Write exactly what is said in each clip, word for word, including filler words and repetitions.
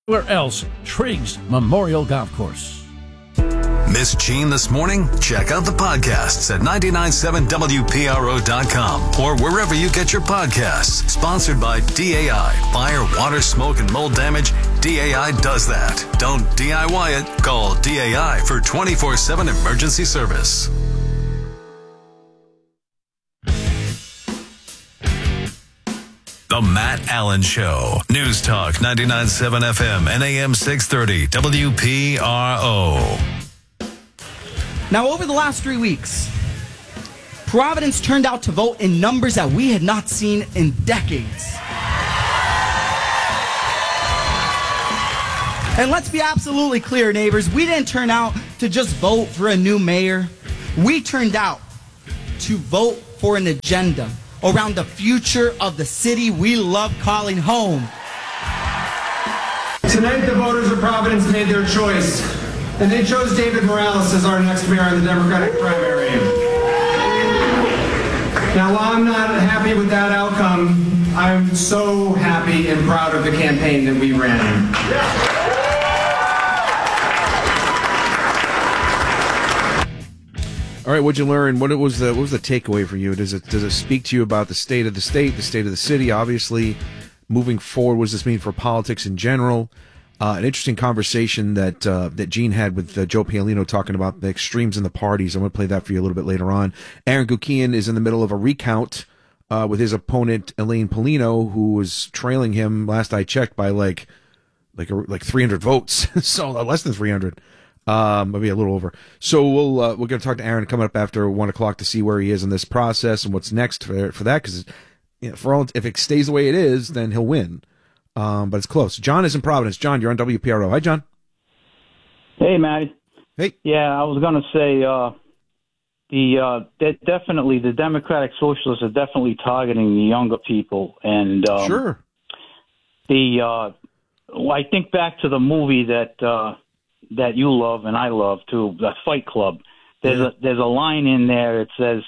Where else? Triggs Memorial Golf Course. Miss Gene this morning? Check out the podcasts at nine nine seven W P R O dot com or wherever you get your podcasts. Sponsored by D A I. Fire, water, smoke, and mold damage. D A I does that. Don't D I Y it. Call D A I for twenty-four seven emergency service. The Matt Allen Show. News Talk ninety-nine point seven F M and A M six thirty W P R O. Now, over the last three weeks, Providence turned out to vote in numbers that we had not seen in decades. And let's be absolutely clear, neighbors, we didn't turn out to just vote for a new mayor. We turned out to vote for an agenda around the future of the city we love calling home. Tonight, the voters of Providence made their choice, and they chose David Morales as our next mayor in the Democratic primary. Now, while I'm not happy with that outcome, I'm so happy and proud of the campaign that we ran. All right, what'd you learn? What was the what was the takeaway for you? Does it does it speak to you about the state of the state, the state of the city? Obviously, moving forward, what does this mean for politics in general? Uh, an interesting conversation that uh, that Gene had with uh, Joe Paolino talking about the extremes in the parties. I'm going to play that for you a little bit later on. Aaron Gukian is in the middle of a recount uh, with his opponent Elaine Polino, who was trailing him last I checked by like like a, like three hundred votes, so uh, less than three hundred. Um, maybe a little over. So we'll uh, we're going to talk to Aaron coming up after one o'clock to see where he is in this process and what's next for for that. Because you know, for all if it stays the way it is, then he'll win. Um, but it's close. John is in Providence. John, you're on W P R O. Hi, John. Hey, Matty. Hey. Yeah, I was going to say uh, the uh, that definitely the Democratic Socialists are definitely targeting the younger people, and um, sure. The uh, well, I think back to the movie that. Uh, that you love and I love too, the Fight Club. There's a there's a line in there. It says,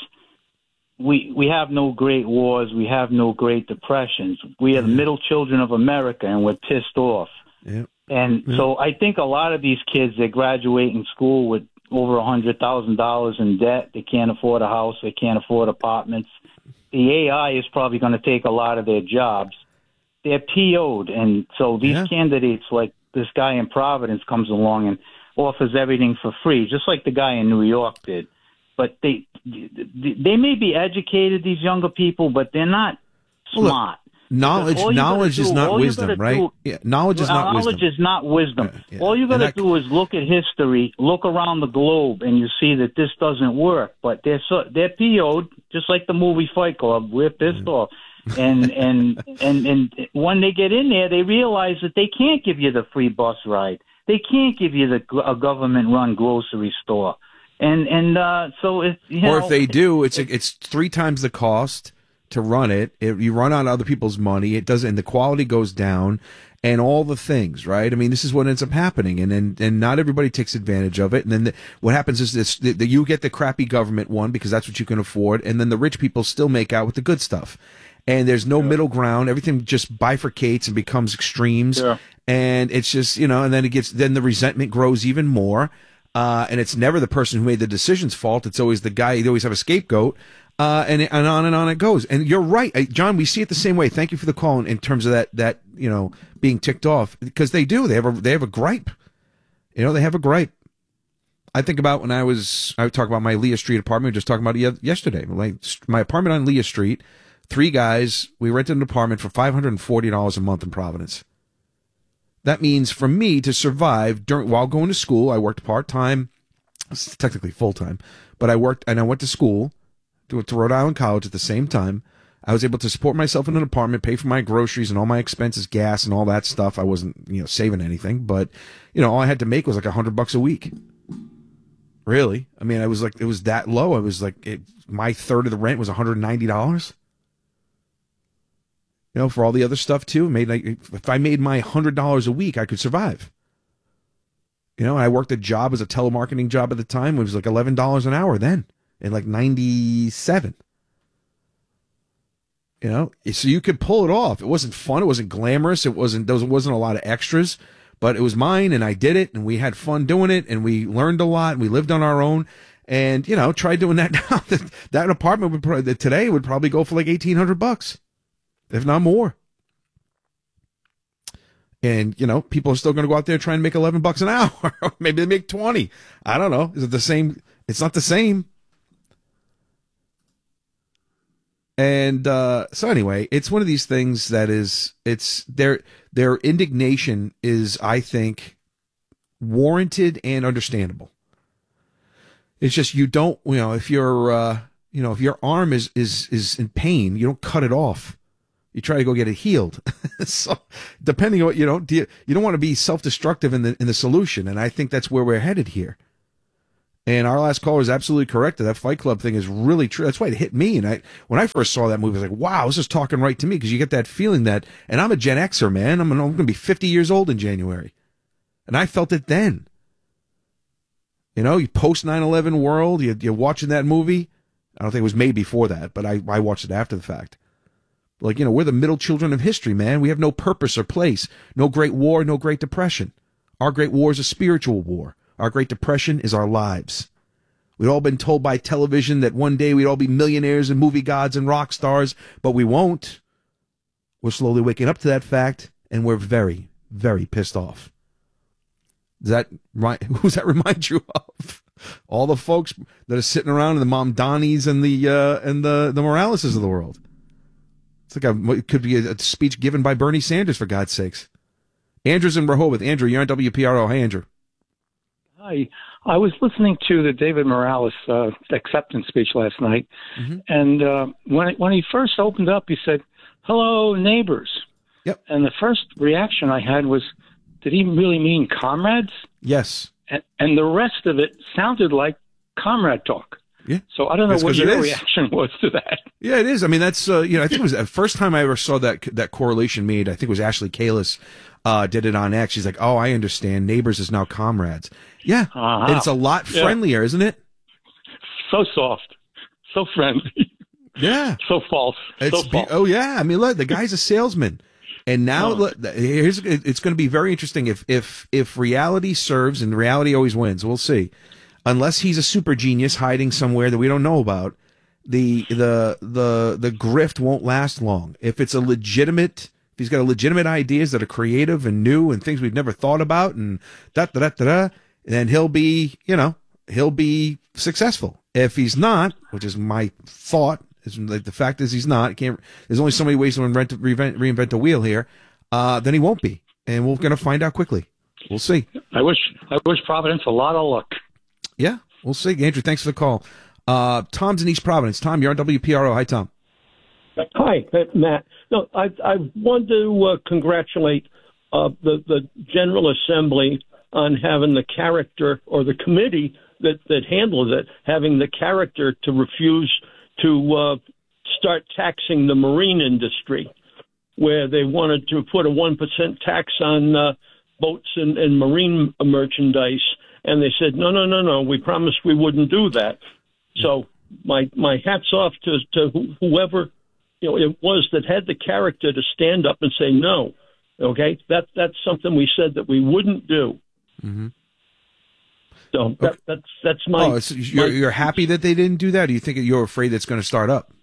"We we have no great wars. We have no great depressions. We are the middle children of America, and we're pissed off." Yeah. And yeah. so I think a lot of these kids, they graduate in school with over a hundred thousand dollars in debt. They can't afford a house. They can't afford apartments. The A I is probably going to take a lot of their jobs. They're P O'd, and so these yeah. candidates like. This guy in Providence comes along and offers everything for free, just like the guy in New York did. But they they may be educated, these younger people, but they're not smart. Well, knowledge knowledge is do, not wisdom, right? Do, yeah, knowledge is not knowledge wisdom. Knowledge is not wisdom. Yeah, yeah. All you got to that... do is look at history, look around the globe, and you see that this doesn't work. But they're so, they're P O'd, just like the movie Fight Club. We're pissed yeah. off. and and and and when they get in there, they realize that they can't give you the free bus ride. They can't give you the a government-run grocery store, and and uh, so it's you or know, if they do, it's it's three times the cost to run it. it. You run out of other people's money. It doesn't, and the quality goes down, and all the things, right? I mean, this is what ends up happening, and and, and not everybody takes advantage of it. And then the, what happens is this: the, the, you get the crappy government one because that's what you can afford, and then the rich people still make out with the good stuff. And there's no yeah. middle ground. Everything just bifurcates and becomes extremes. Yeah. And it's just, you know, and then it gets, then the resentment grows even more. Uh, and it's never the person who made the decision's fault. It's always the guy. You always have a scapegoat. Uh, and, and on and on it goes. And you're right, John, we see it the same way. Thank you for the call in, in terms of that, that, you know, being ticked off, because they do. They have a, they have a gripe. You know, they have a gripe. I think about when I was, I would talk about my Leah Street apartment. We were just talking about it yesterday. Like my apartment on Leah Street. Three guys, we rented an apartment for five hundred forty dollars a month in Providence. That means for me to survive during while going to school, I worked part-time, technically full-time, but I worked and I went to school, to, to Rhode Island College at the same time. I was able to support myself in an apartment, pay for my groceries and all my expenses, gas and all that stuff. I wasn't, you know, saving anything, but, you know, all I had to make was like a hundred bucks a week. Really? I mean, I was like, it was that low. I was like, it, my third of the rent was one hundred ninety dollars. You know, for all the other stuff too, made like if I made my hundred dollars a week, I could survive. You know, I worked a job as a telemarketing job at the time. It was like eleven dollars an hour then, in like ninety-seven. You know, so you could pull it off. It wasn't fun. It wasn't glamorous. It wasn't. There wasn't a lot of extras, but it was mine, and I did it, and we had fun doing it, and we learned a lot, and we lived on our own. And, you know, try doing that now. That apartment would probably, today would probably go for like eighteen hundred bucks, if not more. And, you know, people are still going to go out there trying to make eleven bucks an hour. Maybe they make twenty. I don't know. Is it the same? It's not the same. And uh, so anyway, it's one of these things that is, it's their, their indignation is, I think, warranted and understandable. It's just, you don't, you know, if you're, uh, you know, if your arm is, is, is in pain, you don't cut it off. You try to go get it healed. So depending on what, you know, do you, you don't want to be self-destructive in the, in the solution. And I think that's where we're headed here. And our last caller is absolutely correct. That Fight Club thing is really true. That's why it hit me. And I, when I first saw that movie, I was like, wow, this is talking right to me. Cause you get that feeling that, and I'm a Gen Xer, man. I'm, I'm going to be fifty years old in January. And I felt it then. You know, you post nine eleven world, you, you're watching that movie. I don't think it was made before that, but I, I watched it after the fact. Like, you know, we're the middle children of history, man. We have no purpose or place. No Great War, no Great Depression. Our Great War is a spiritual war. Our Great Depression is our lives. We've all been told by television that one day we'd all be millionaires and movie gods and rock stars, but we won't. We're slowly waking up to that fact, and we're very, very pissed off. Does that, who does that remind you of? All the folks that are sitting around, the Mom Donnies and the uh, and the the Moraleses of the world. It's like a, it could be a, a speech given by Bernie Sanders, for God's sakes. Andrew's in Rehoboth. Andrew, you're on W P R O. Hey, Andrew. Hi. I was listening to the David Morales uh, acceptance speech last night, mm-hmm. and uh, when when he first opened up, he said, "Hello, neighbors." Yep. And the first reaction I had was, did he really mean comrades? Yes. And, and the rest of it sounded like comrade talk. Yeah. So I don't know that's what your reaction was to that. Yeah, it is. I mean, that's, uh, you know, I think it was the first time I ever saw that that correlation made. I think it was Ashley Kalis uh, did it on X. She's like, oh, I understand. Neighbors is now comrades. Yeah. Uh-huh. And it's a lot friendlier, yeah. Isn't it? So soft. So friendly. Yeah. So false. It's, so false. Oh, yeah. I mean, look, the guy's a salesman. And now oh. look, here's, it's going to be very interesting if, if, if reality serves, and reality always wins. We'll see. Unless he's a super genius hiding somewhere that we don't know about, the the the the grift won't last long. If it's a legitimate, if he's got a legitimate ideas that are creative and new and things we've never thought about, and da da da da da, then he'll be, you know, he'll be successful. If he's not, which is my thought, is like the fact is he's not. Can't. There's only so many ways to invent, reinvent, reinvent the wheel here. Uh, then he won't be, and we're going to find out quickly. We'll see. I wish I wish Providence a lot of luck. Yeah, we'll see. Andrew, thanks for the call. Uh, Tom's in East Providence. Tom, you're on W P R O. Hi, Tom. Hi, Matt. No, I I want to uh, congratulate uh, the the General Assembly on having the character, or the committee that that handles it, having the character to refuse to uh, start taxing the marine industry, where they wanted to put a one percent tax on uh, boats and, and marine merchandise. And they said, no, no, no, no, we promised we wouldn't do that. So my my hat's off to, to whoever, you know, it was that had the character to stand up and say no. Okay, that that's something we said that we wouldn't do. Mm-hmm. So that, okay. that's that's my. Oh, so you're my, you're happy that they didn't do that? Or do you think you're afraid that's going to start up?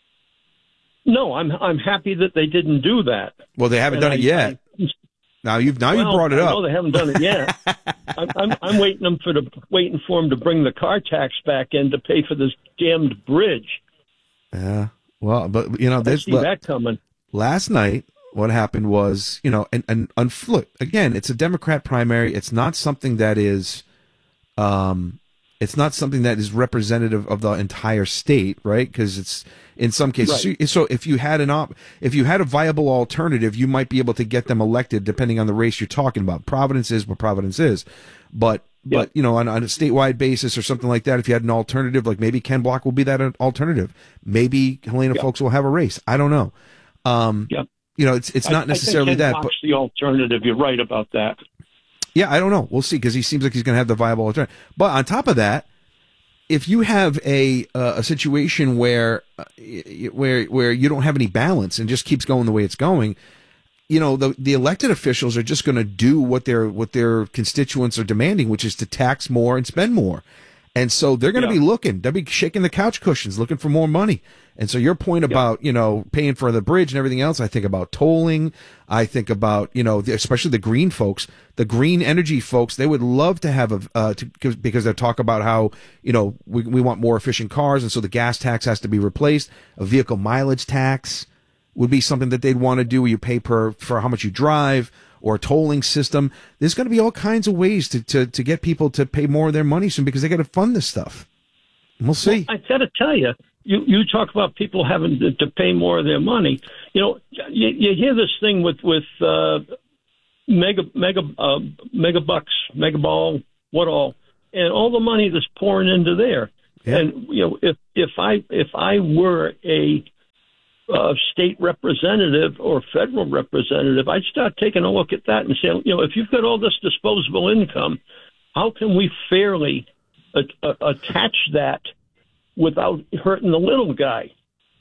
No, I'm I'm happy that they didn't do that. Well, they haven't and done I, it yet. I, Now you've now well, you brought it up. No, they haven't done it yet. I'm, I'm I'm waiting them for the waiting for them to bring the car tax back in to pay for this damned bridge. Yeah, well, but you know, I see that coming. Last night, what happened was, you know, and and, and look, again, it's a Democrat primary. It's not something that is, um, it's not something that is representative of the entire state, right? Because it's in some cases. Right. So, so if you had an op, if you had a viable alternative, you might be able to get them elected, depending on the race you're talking about. Providence is what Providence is, but yep. but you know, on, on a statewide basis or something like that, if you had an alternative, like maybe Ken Block will be that alternative. Maybe Helena yep. Folks will have a race. I don't know. Um, yep. You know, it's it's not I, necessarily I think Ken that. Block's But the alternative. You're right about that. Yeah, I don't know. We'll see, because he seems like he's going to have the viable alternative. But on top of that, if you have a uh, a situation where uh, where where you don't have any balance and just keeps going the way it's going, you know, the the elected officials are just going to do what their what their constituents are demanding, which is to tax more and spend more. And so they're going to yeah. be looking, they'll be shaking the couch cushions, looking for more money. And so your point yeah. about, you know, paying for the bridge and everything else, I think about tolling. I think about, you know, especially the green folks, the green energy folks, they would love to have a, uh, to, because they talk about how, you know, we, we want more efficient cars. And so the gas tax has to be replaced. A vehicle mileage tax would be something that they'd want to do where you pay per, for how much you drive. Or a tolling system. There's going to be all kinds of ways to, to, to get people to pay more of their money soon because they got to fund this stuff. And we'll see. Well, I got to tell you, you, you talk about people having to, to pay more of their money. You know, you, you hear this thing with with uh, mega mega uh, mega bucks, mega ball, what all, and all the money that's pouring into there. Yeah. And you know, if if I if I were a Uh, state representative or federal representative, I'd start taking a look at that and say, you know, if you've got all this disposable income, how can we fairly a- a- attach that without hurting the little guy?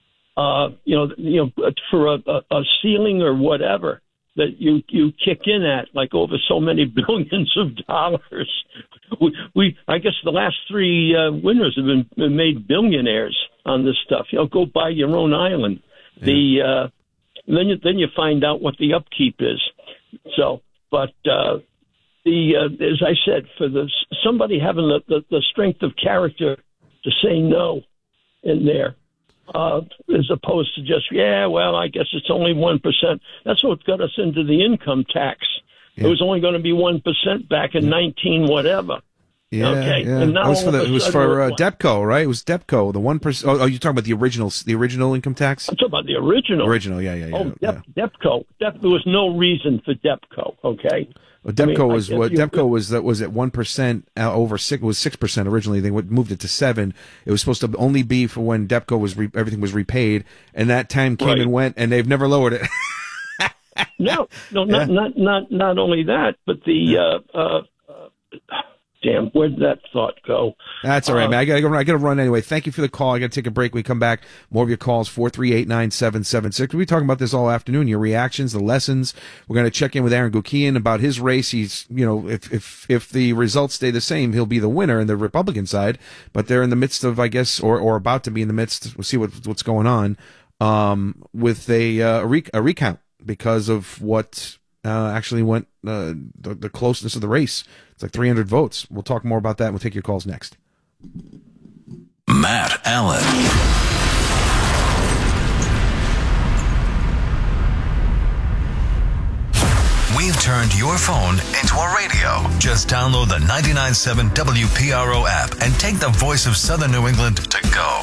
Uh, you know, you know, for a, a, a ceiling or whatever that you, you kick in at, like over so many billions of dollars. We, we I guess the last three uh, winners have been, been made billionaires on this stuff. You know, go buy your own island. The uh, then you then you find out what the upkeep is. So, but uh, the uh, as I said, for the somebody having the, the, the strength of character to say no in there, uh, as opposed to just yeah, well, I guess it's only one percent. That's what got us into the income tax. Yeah. It was only going to be one percent back in nineteen whatever. Yeah, okay. yeah. And now it was for, the, it was for uh, what? DEPCO, right? It was DEPCO, the one percent. Oh, you're talking about the original, the original income tax? I'm talking about the original. Original, yeah, yeah, yeah. Oh, Dep- yeah. DEPCO. Dep- there was no reason for DEPCO. Okay. Well, DEPCO I mean, was what DEPCO was that was at one percent uh, over six was six percent originally. They moved it to seven. It was supposed to only be for when DEPCO was re- everything was repaid, and that time came right. and went, and they've never lowered it. no, no, not yeah. not not not only that, but the. Yeah. Uh, uh, Damn, where did that thought go? That's all right, uh, man. I got to I got to run anyway. Thank you for the call. I got to take a break. We come back. More of your calls, four three eight, nine seven seven six. We'll be talking about this all afternoon, your reactions, the lessons. We're going to check in with Aaron Gukian about his race. He's, you know, if, if, if the results stay the same, he'll be the winner in the Republican side, but they're in the midst of, I guess, or, or about to be in the midst. We'll see what, what's going on, um, with a, uh, a, rec- a recount because of what, uh, actually went, uh, the, the closeness of the race. It's like three hundred votes. We'll talk more about that, and we'll take your calls next. Matt Allen. We've turned your phone into a radio. Just download the ninety-nine point seven W P R O app and take the voice of Southern New England to go.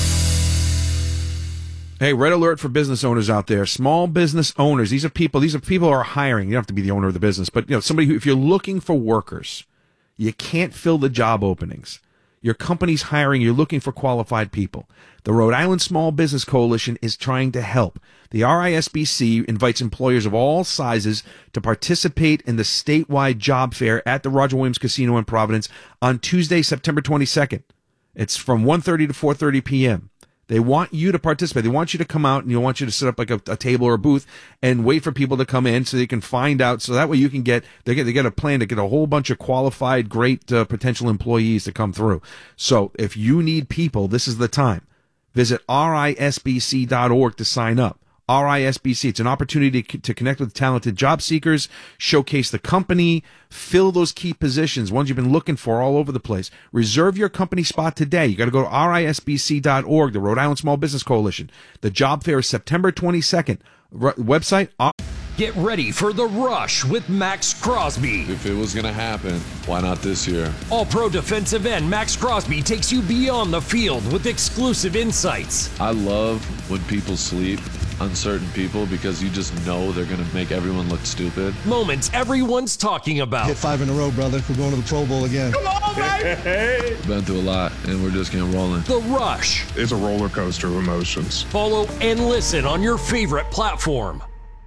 Hey, red alert for business owners out there. Small business owners. These are people, these are people who are hiring. You don't have to be the owner of the business, but you know, somebody who, if you're looking for workers, you can't fill the job openings. Your company's hiring, you're looking for qualified people. The Rhode Island Small Business Coalition is trying to help. The R I S B C invites employers of all sizes to participate in the statewide job fair at the Roger Williams Casino in Providence on Tuesday, September twenty-second. It's from one thirty to four thirty p.m. They want you to participate. They want you to come out and they want you to set up like a, a table or a booth and wait for people to come in so they can find out. So that way you can get, they get, they get a plan to get a whole bunch of qualified, great uh, potential employees to come through. So if you need people, this is the time. Visit R I S B C dot org to sign up. R I S B C. It's an opportunity to, to connect with talented job seekers, showcase the company, fill those key positions, ones you've been looking for all over the place. Reserve your company spot today. You got to go to R I S B C dot org, the Rhode Island Small Business Coalition. The job fair is September twenty-second. R- website. R- Get ready for The Rush with Max Crosby. If it was going to happen, why not this year? All-pro defensive end Max Crosby takes you beyond the field with exclusive insights. I love when people sleep on certain people because you just know they're going to make everyone look stupid. Moments everyone's talking about. Hit five in a row, brother. We're going to the Pro Bowl again. Come on, baby! Been through a lot, and we're just getting rolling. The Rush. It's a roller coaster of emotions. Follow and listen on your favorite platform.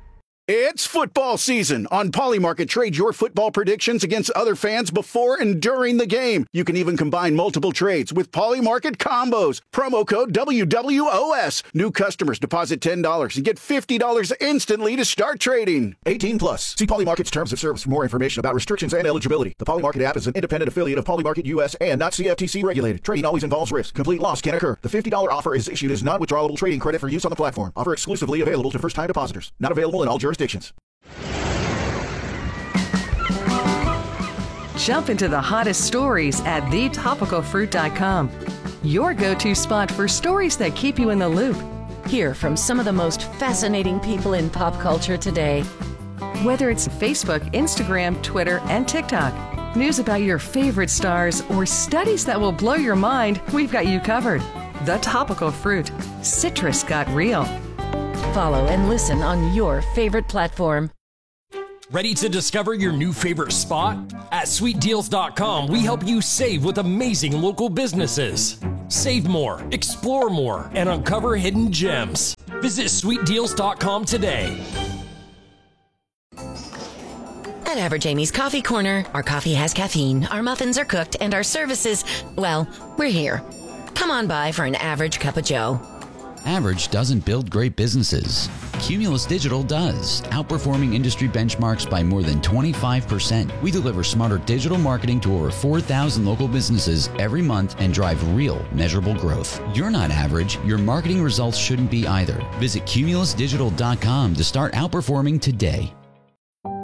It's football season. On Polymarket, trade your football predictions against other fans before and during the game. You can even combine multiple trades with Polymarket combos. Promo code W W O S. New customers deposit ten dollars and get fifty dollars instantly to start trading. eighteen plus. See Polymarket's terms of service for more information about restrictions and eligibility. The Polymarket app is an independent affiliate of Polymarket U S and not C F T C regulated. Trading always involves risk. Complete loss can occur. The fifty dollars offer is issued as non-withdrawable trading credit for use on the platform. Offer exclusively available to first-time depositors. Not available in all jurisdictions. Jump into the hottest stories at the topical fruit dot com. Your go-to spot for stories that keep you in the loop. Hear from some of the most fascinating people in pop culture today. Whether it's Facebook, Instagram, Twitter, and TikTok, news about your favorite stars, or studies that will blow your mind, we've got you covered. The Topical Fruit. Citrus got real. Follow and listen on your favorite platform. Ready to discover your new favorite spot? At sweet deals dot com, we help you save with amazing local businesses. Save more, explore more, and uncover hidden gems. Visit sweet deals dot com today. At Average Amy's Coffee Corner, our coffee has caffeine, our muffins are cooked, and our services, well, we're here. Come on by for an average cup of joe. Average doesn't build great businesses. Cumulus Digital does, outperforming industry benchmarks by more than twenty-five percent. We deliver smarter digital marketing to over four thousand local businesses every month and drive real, measurable growth. You're not average. Your marketing results shouldn't be either. Visit cumulus digital dot com to start outperforming today.